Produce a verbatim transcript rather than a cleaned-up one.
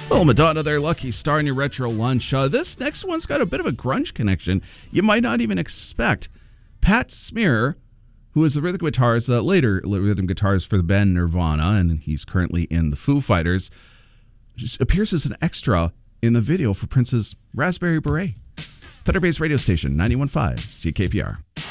Well, Madonna there, Lucky Star in your retro lunch. Uh, this next one's got a bit of a grunge connection you might not even expect. Pat Smear, who is the rhythm guitars, uh, later rhythm guitars for the band Nirvana, and he's currently in the Foo Fighters, just appears as an extra in the video for Prince's Raspberry Beret. Thunder Bay's radio station, ninety-one point five C K P R.